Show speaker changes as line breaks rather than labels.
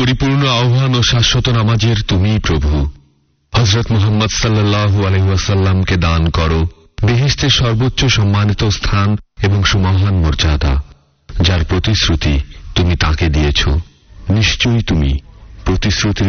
পরিপূর্ণ আহ্বান ও শাশ্বত নামাজের তুমিই প্রভু। হযরত মুহাম্মদ সাল্লাল্লাহু আলাইহি ওয়াসাল্লামকে দান করো বেহেশতের সর্বোচ্চ সম্মানিত স্থান এবং সুমহান মর্যাদা, যার প্রতিশ্রুতি তুমি তাকে দিয়েছ। নিশ্চয়ই তুমি প্রতিশ্রুতির